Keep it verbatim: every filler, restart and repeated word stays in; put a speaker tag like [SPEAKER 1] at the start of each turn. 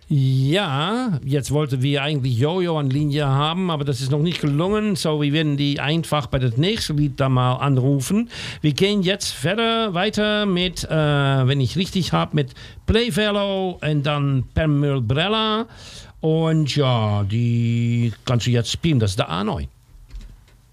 [SPEAKER 1] Ja, jetzt wollten wir eigentlich Jojo an Linie haben, aber das ist noch nicht gelungen. So, wir werden die einfach bei das nächste Lied da mal anrufen. Wir gehen jetzt weiter, weiter mit, äh, wenn ich richtig habe, mit Playfellow und dann Per Mil Brella. Und ja, die kannst du jetzt spielen, das ist der A neun.